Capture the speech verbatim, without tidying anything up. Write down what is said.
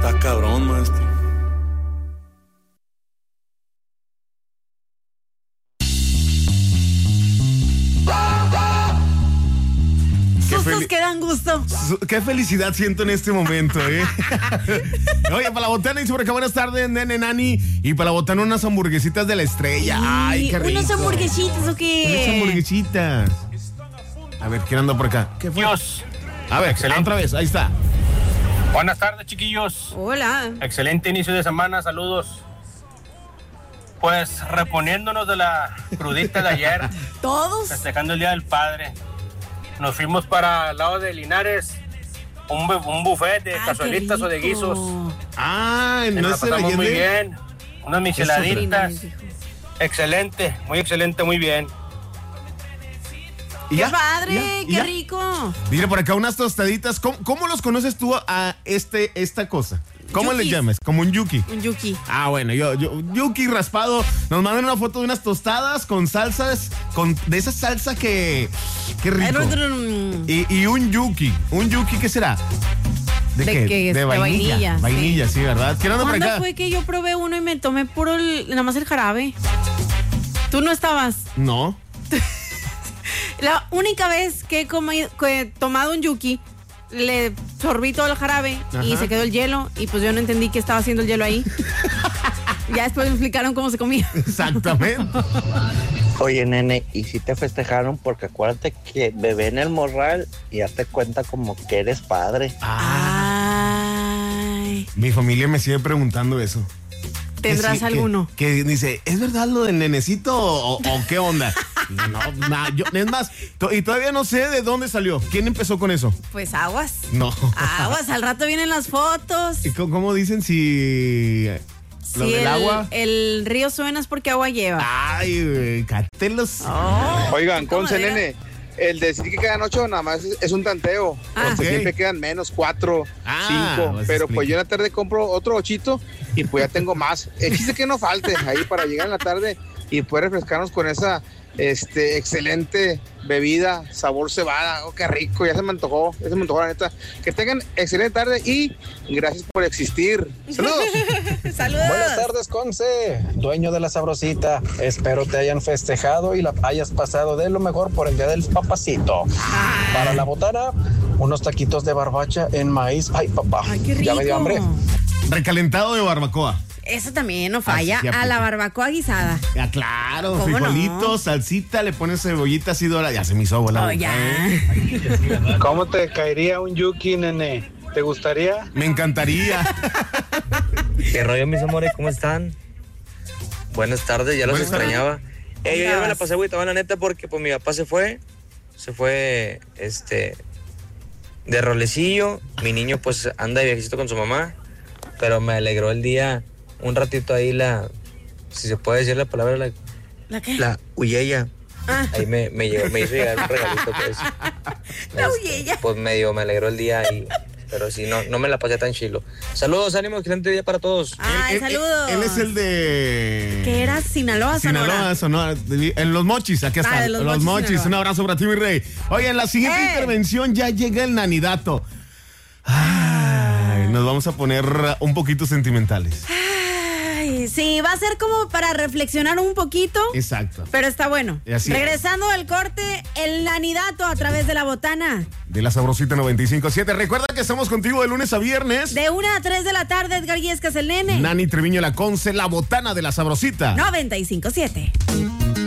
Está cabrón, maestro. Sustos que dan gusto. Qué felicidad siento en este momento, ¿eh? Oye, para la botana dice por acá, buenas tardes, nene, nani. Y para la botana unas hamburguesitas de la estrella. Ay, qué rico. ¿Unos hamburguesitas o qué? Unas hamburguesitas. A ver, ¿quién anda por acá? ¿Qué fue? Dios. A ver, Excelente. otra vez, ahí está. Buenas tardes, chiquillos. Hola. Excelente inicio de semana, saludos. Pues reponiéndonos de la crudita de ayer, ¿Todos? festejando el Día del Padre. Nos fuimos para el lado de Linares, un, bu- un buffet de Ay, cazuelitas qué o de rico. guisos. Ah, Nos no la se la pasamos muy llene. bien, unas micheladitas. Linares, dijo. Excelente, muy excelente, muy bien. ¿Y ¡Qué ya? padre! ¿Ya? ¿Y ¡Qué ya? rico! Mira por acá unas tostaditas. ¿Cómo, cómo los conoces tú a este, esta cosa? ¿Cómo le Yukis. llamas? Como un yuki. Un yuki. Ah, bueno, yo, yo, yuki raspado. Nos mandan una foto de unas tostadas con salsas, con de esa salsa que, qué rico. Y, y un yuki, un yuki, ¿qué será? ¿De qué es? De vainilla, sí. Vainilla, sí, ¿verdad? ¿Quién anda por ¿Cuándo acá? fue que yo probé uno y me tomé puro el, nada más el jarabe? ¿Tú no estabas? No. La única vez que he, comido, que he tomado un yuki, le sorbí todo el jarabe y Ajá. se quedó el hielo y pues yo no entendí qué estaba haciendo el hielo ahí. Ya después me explicaron cómo se comía. Exactamente. Oye, nene, ¿y si te festejaron? Porque acuérdate que bebé en el morral y ya te cuenta como que eres padre. Ay. Mi familia me sigue preguntando eso. ¿Tendrás Que sí, alguno? Que, que dice, ¿es verdad lo del nenecito o, o qué onda? No, nah, yo, es más, to- y todavía no sé de dónde salió. ¿Quién empezó con eso? Pues aguas. No. Aguas, al rato vienen las fotos. ¿Y cómo, cómo dicen si lo Si del el, agua? el río suena es porque agua lleva. Ay, güey, catelos. Oh, Oigan, puta Conce, madera. nene, el decir que quedan ocho nada más es, es un tanteo. Ah. Porque Ok. siempre quedan menos, cuatro, Ah, cinco. pues Pero explica. pues yo en la tarde compro otro ochito y pues ya tengo más. El chiste es que no falte ahí para llegar en la tarde y poder refrescarnos con esa este, excelente bebida, sabor cebada. Oh, qué rico, ya se me antojó, ya se me antojó la neta. Que tengan excelente tarde y gracias por existir. Saludos. Saludos. Buenas tardes, Conce, dueño de la sabrosita. Espero te hayan festejado y la hayas pasado de lo mejor por el día del papacito. Para la botana, unos taquitos de barbacha en maíz. Ay, papá, Ay, qué rico. ya me dio hambre. Recalentado de barbacoa. Eso también no falla. Así se A la aplica. barbacoa guisada. Ya, claro, ¿Cómo frijolitos, no? salsita, le pones cebollita así dorada. Ya se me hizo bola. Oh, ya. ¿Cómo te caería un yuki, nene? ¿Te gustaría? Me encantaría. ¿Qué rollo, mis amores? ¿Cómo están? Buenas tardes, ya los Buenas tardes. extrañaba. Eh, yo ya me la Andabas. pasé, güey, la neta, porque pues mi papá se fue, se fue, este, de rolecillo. Mi niño pues anda de viajecito con su mamá, pero me alegró el día un ratito ahí la, si se puede decir la palabra, la, ¿La qué? la uyella. Ah. Ahí me, me, llegó, me hizo llegar un regalito, pues. La Este, uyella. Pues medio me alegró el día y... Pero sí, no, no me la pasé tan chilo. Saludos, ánimos, excelente día para todos. Ay, Él- él- saludos. Él, es el de... ¿Qué era? Sinaloa, Sonora. Sinaloa, Sonora. En Los Mochis, aquí está. Ah, de Los Los Mochis, Mochis, Sinaloa. un abrazo para ti, mi rey. Oye, en la siguiente ¡Eh! intervención ya llega el nanidato. Ay, nos vamos a poner un poquito sentimentales. Ay, sí, va a ser como para reflexionar un poquito. Exacto. Pero está bueno. Y así es. Regresando del corte, el nanidato a través de la botana. De la Sabrosita noventa y cinco punto siete. Recuerda que estamos contigo de lunes a viernes. De una a tres de la tarde, Edgar Yescas, el nene. Nani Treviño La Conce, la botana de la Sabrosita. noventa y cinco punto siete.